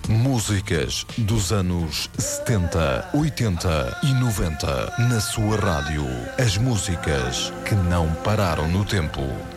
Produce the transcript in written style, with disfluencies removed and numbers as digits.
Músicas dos anos 70, 80 e 90 na sua rádio. As músicas que não pararam no tempo.